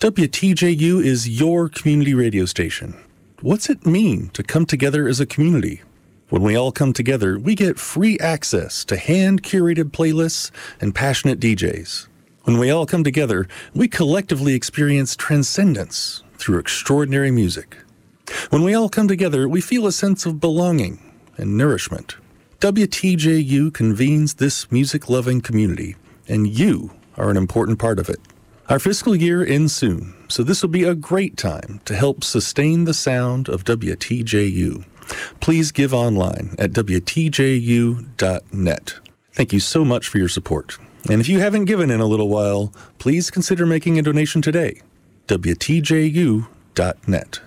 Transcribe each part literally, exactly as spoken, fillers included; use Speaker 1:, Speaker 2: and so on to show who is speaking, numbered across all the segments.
Speaker 1: W T J U is your community radio station. What's it mean to come together as a community? When we all come together, we get free access to hand-curated playlists and passionate D Js. When we all come together, we collectively experience transcendence through extraordinary music. When we all come together, we feel a sense of belonging and nourishment. W T J U convenes this music-loving community, and you are an important part of it. Our fiscal year ends soon, so this will be a great time to help sustain the sound of W T J U. Please give online at W T J U dot net. Thank you so much for your support. And if you haven't given in a little while, please consider making a donation today. W T J U dot net.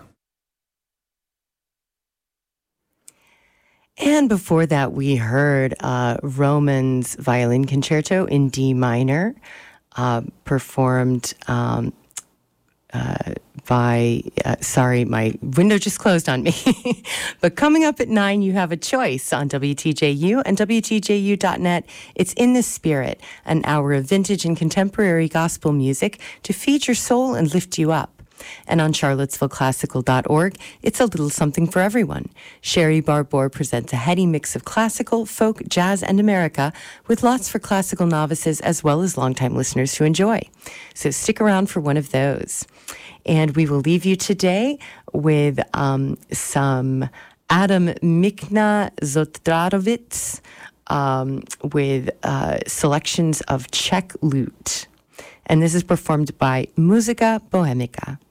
Speaker 2: And before that, we heard uh, Romann's Violin Concerto in D minor, uh, performed um, uh, by, uh, sorry, my window just closed on me. But coming up at nine, you have a choice on W T J U and W T J U dot net. It's In the Spirit, an hour of vintage and contemporary gospel music to feed your soul and lift you up. And on charlottesville classical dot org, it's a little something for everyone. Sherry Barbour presents a heady mix of classical, folk, jazz, and America, with lots for classical novices as well as longtime listeners to enjoy. So stick around for one of those. And we will leave you today with um, some Adam Mikna Zotrarovitz um, with uh, selections of Czech lute. And this is performed by Muzika Bohemica.